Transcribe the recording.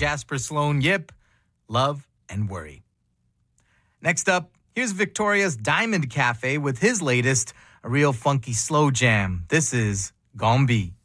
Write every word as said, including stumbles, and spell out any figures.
Jasper Sloan Yip, Love and Worry. Next up, here's Victoria's Diamond Cafe with his latest, a real funky slow jam. This is Gombi.